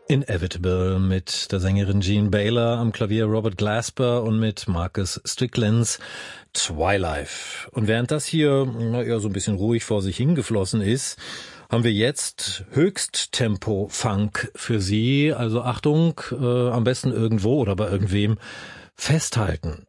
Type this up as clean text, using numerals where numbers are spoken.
Inevitable mit der Sängerin Jean Baylor, am Klavier Robert Glasper und mit Marcus Stricklands Twilife. Und während das hier eher so ein bisschen ruhig vor sich hingeflossen ist, haben wir jetzt Höchsttempo-Funk für Sie. Also Achtung, am besten irgendwo oder bei irgendwem festhalten.